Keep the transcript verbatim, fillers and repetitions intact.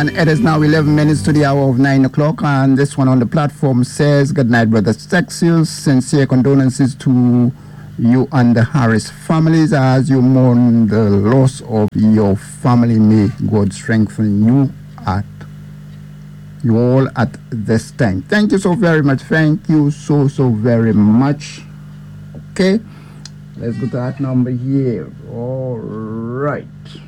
And it is now eleven minutes to the hour of nine o'clock. And this one on the platform says, good night, Brother Sexius. Sincere condolences to you and the Harris families as you mourn the loss of your family. May God strengthen you at you all at this time. Thank you so very much. Thank you so, so very much. Okay, let's go to that number here. All right.